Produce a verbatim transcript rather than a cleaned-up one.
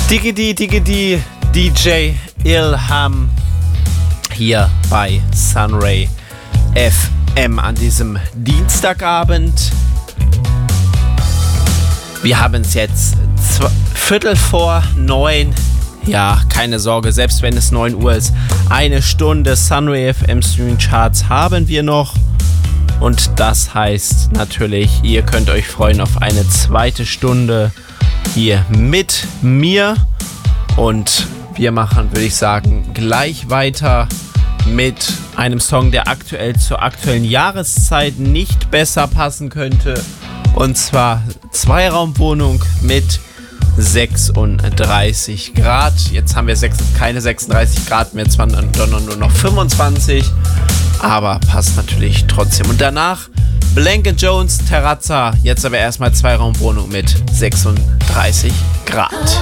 Diggity Diggity D J Ilham hier bei Sunray F M an diesem Dienstagabend. Wir haben es jetzt zwei, Viertel vor neun. Ja, keine Sorge, selbst wenn es neun Uhr ist, eine Stunde Sunray F M Streaming Charts haben wir noch. Und das heißt natürlich, ihr könnt euch freuen auf eine zweite Stunde hier mit mir. Und wir machen, würde ich sagen, gleich weiter mit einem Song, der aktuell zur aktuellen Jahreszeit nicht besser passen könnte. Und zwar Zweiraumwohnung mit sechsunddreißig Grad. Jetzt haben wir sechs, keine sechsunddreißig Grad mehr, sondern nur noch fünfundzwanzig. Aber passt natürlich trotzdem. Und danach Blanket Jones, Terrazza. Jetzt aber erstmal Zweiraumwohnung mit sechsunddreißig Grad.